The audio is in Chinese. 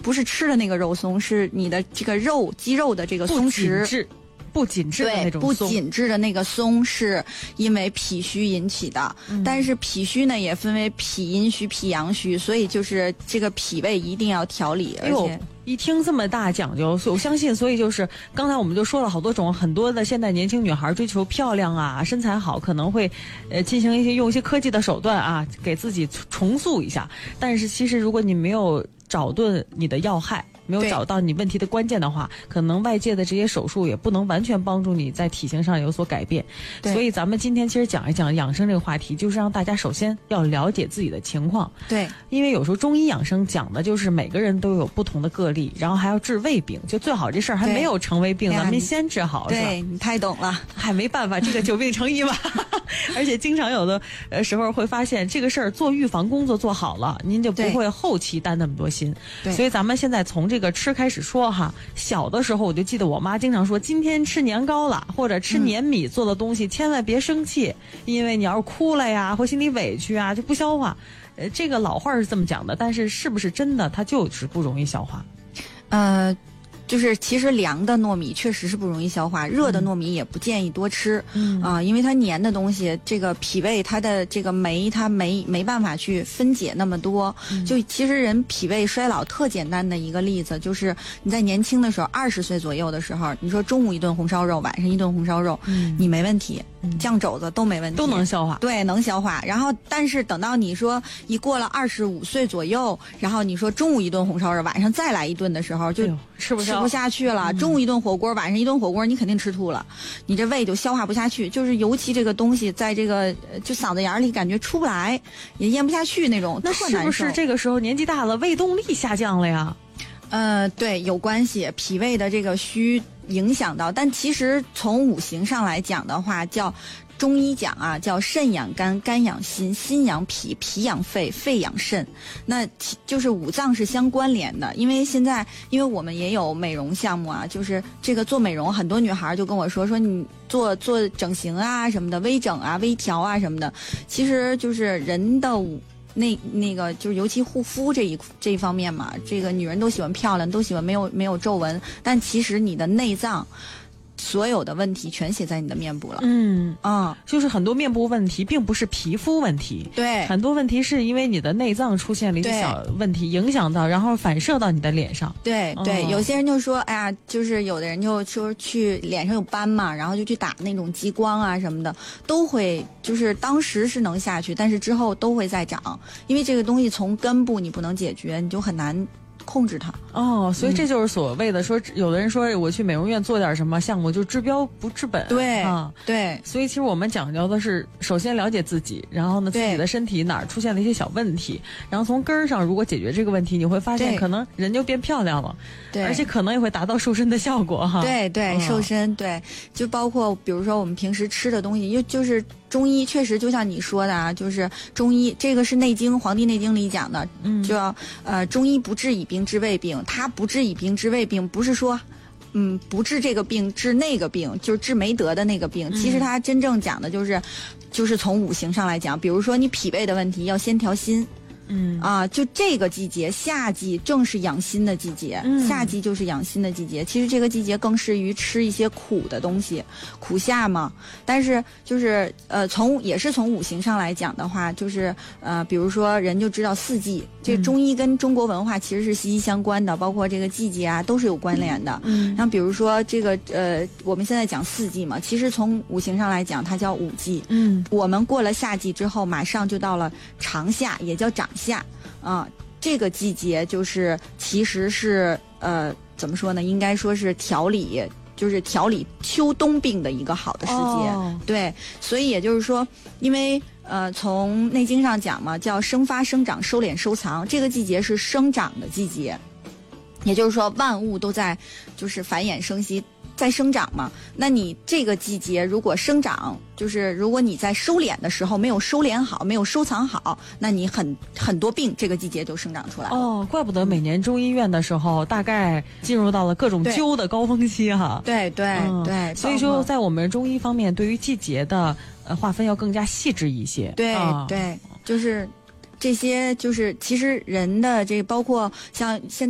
不是吃的那个肉松，是你的这个肌肉的这个松弛。 不紧致的那种松， 不紧致的那个松是因为脾虚引起的，但是脾虚呢也分为脾阴虚、脾阳虚，所以就是这个脾胃一定要调理。而且一听这么大讲究，我相信，所以就是刚才我们就说了好多种，很多的现代年轻女孩追求漂亮啊，身材好，可能会进行用一些科技的手段啊，给自己重塑一下。但是其实如果你没有找对你的要害，没有找到你问题的关键的话，可能外界的这些手术也不能完全帮助你在体型上有所改变。所以咱们今天其实讲一讲养生这个话题，就是让大家首先要了解自己的情况。 对， 因为有时候中医养生讲的就是每个人都有不同的个例，然后还要治胃病，就最好这事儿还没有成为病，咱们先治好。 对，你太懂了， 还没办法，这个久病成医嘛。而且经常有的时候会发现这个事儿做预防工作做好了，您就不会后期担那么多心。所以咱们现在从这个吃开始说哈。小的时候我就记得我妈经常说，今天吃年糕了或者吃年米做的东西，千万别生气，因为你要是哭了呀或心里委屈啊就不消化。这个老话是这么讲的，但是是不是真的它就是不容易消化？ 就是其实凉的糯米确实是不容易消化，热的糯米也不建议多吃，因为它粘的东西，这个脾胃它的这个酶它没办法去分解那么多。就其实人脾胃衰老特简单的一个例子，就是你在年轻的时候，20岁左右的时候，你说中午一顿红烧肉，晚上一顿红烧肉，你没问题。酱肘子都没问题， 都能消化。 对，能消化。然后，但是等到你说一过了25岁左右，然后你说中午一顿红烧肉，晚上再来一顿的时候，就吃不下去了。中午一顿火锅，晚上一顿火锅，你肯定吃吐了，你这胃就消化不下去。就是尤其这个东西在这个就嗓子眼里感觉出不来，也咽不下去那种， 那是不是这个时候年纪大了，胃动力下降了呀？ 对，有关系，脾胃的这个虚影响到，但其实从五行上来讲的话，叫中医讲啊，叫肾养肝，肝养心，心养脾，脾养肺，肺养肾。那就是五脏是相关联的。因为现在，因为我们也有美容项目啊，就是这个做美容，很多女孩就跟我说你做整形啊什么的，微整啊、微调啊什么的，其实就是人的那个就是尤其护肤这一方面嘛，这个女人都喜欢漂亮，都喜欢没有皱纹，但其实你的内脏所有的问题全写在你的面部了。 就是很多面部问题并不是皮肤问题， 对， 很多问题是因为你的内脏出现了一些小问题，影响到，然后反射到你的脸上。 对对，有些人就说，哎呀，就是有的人就说去脸上有斑嘛，然后就去打那种激光啊什么的，都会就是当时是能下去，但是之后都会再长，因为这个东西从根部你不能解决，你就很难控制它。 所以这就是所谓的说，有的人说我去美容院做点什么项目，就治标不治本。 对对， 所以其实我们讲究的是首先了解自己，然后呢自己的身体哪儿出现了一些小问题，然后从根儿上如果解决这个问题，你会发现可能人就变漂亮了，对，而且可能也会达到瘦身的效果哈。 对对，瘦身，对，就包括比如说我们平时吃的东西，就是中医确实就像你说的啊，就是中医这个是内经《黄帝内经》里讲的，就要中医不治已病治未病，它不治已病治未病，不是说不治这个病治那个病，就是治没得的那个病。其实它真正讲的就是从五行上来讲，比如说你脾胃的问题，要先调心。就这个季节，夏季正是养心的季节，夏季就是养心的季节。其实这个季节更适于吃一些苦的东西，苦夏嘛。但是就是也是从五行上来讲的话，就是比如说人就知道四季，这中医跟中国文化其实是息息相关的，包括这个季节啊都是有关联的。然后比如说这个我们现在讲四季嘛，其实从五行上来讲，它叫五季。我们过了夏季之后，马上就到了长夏，也叫长夏这个季节就是其实是怎么说呢？应该说是调理秋冬病的一个好的时节。对，所以也就是说，因为从内经上讲嘛，叫生发生长收敛收藏，这个季节是生长的季节，也就是说万物都在就是繁衍生息。在生长嘛，那你这个季节如果生长，就是如果你在收敛的时候没有收敛好，没有收藏好，那你很多病这个季节就生长出来了。 怪不得每年中医院的时候，大概进入到了各种灸的高峰期哈。 对对对， 所以说在我们中医方面，对于季节的划分要更加细致一些。 对对，就是这些，就是其实人的这包括像现